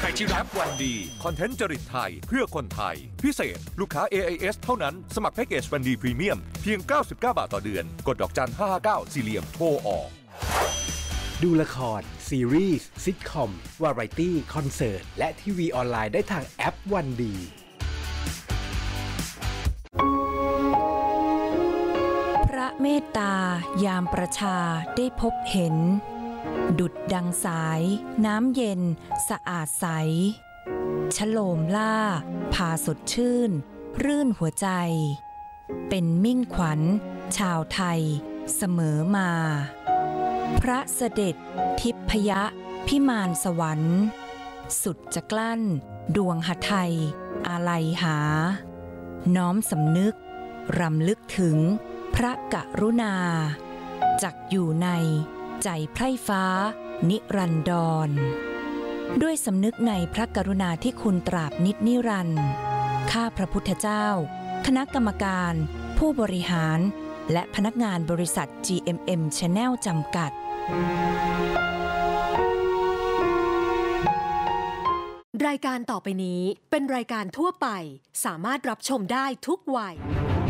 ที่แอปวันดีคอนเทนต์จริตไทยเพื่อคนไทยพิเศษลูกค้า AIS เท่านั้นสมัครแพ็กเกจวันดีพรีเมียมเพียง99 บาทต่อเดือนกดดอกจัน559สี่เหลี่ยมโทรออกดูละครซีรีส์ซิทคอมวาไรตี้คอนเสิร์ตและทีวีออนไลน์ได้ทางแอปวันดีพระเมตตายามประชาได้พบเห็นดุจดังสายน้ำเย็นสะอาดใสชโลมล่าพาสดชื่นรื่นหัวใจเป็นมิ่งขวัญชาวไทยเสมอมาพระเสด็จทิพยพิมานสวรรค์สุดจะกลั้นดวงหทัยอาลัยหาน้อมสำนึกรำลึกถึงพระกรุณาจักอยู่ในใจไพร่ฟ้านิรันดรด้วยสำนึกในพระกรุณาที่คุณตราบนิจนิรันดร์ข้าพระพุทธเจ้าคณะกรรมการผู้บริหารและพนักงานบริษัท GMM Channel จำกัดรายการต่อไปนี้เป็นรายการทั่วไปสามารถรับชมได้ทุกวัย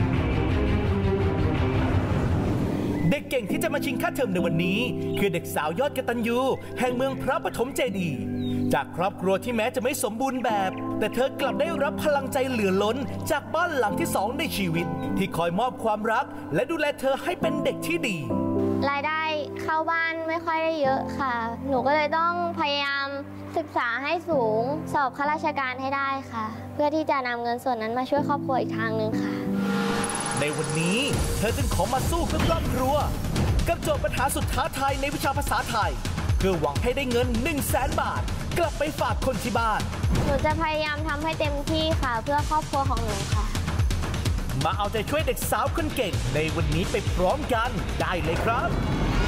เด็กเก่งที่จะมาชิงค่าเทอมในวันนี้คือเด็กสาวยอดกตัญญูแห่งเมืองพระปฐมเจดีย์จากครอบครัวที่แม้จะไม่สมบูรณ์แบบแต่เธอกลับได้รับพลังใจเหลือล้นจากบ้านหลังที่2ในชีวิตที่คอยมอบความรักและดูแลเธอให้เป็นเด็กที่ดีรายได้เข้าบ้านไม่ค่อยได้เยอะค่ะหนูก็เลยต้องพยายามศึกษาให้สูงสอบข้าราชการให้ได้ค่ะเพื่อที่จะนำเงินส่วนนั้นมาช่วยครอบครัวอีกทางนึงค่ะในวันนี้เธอจึงขอมาสู้เพื่อครอบครัวกับโจทย์ปัญหาสุดท้าทายในวิชาภาษาไทยเพื่อหวังให้ได้เงิน 100,000 บาทกลับไปฝากคนที่บ้านหนูจะพยายามทำให้เต็มที่ค่ะเพื่อครอบครัวของหนูค่ะมาเอาใจช่วยเด็กสาวคนเก่งในวันนี้ไปพร้อมกันได้เลยครับ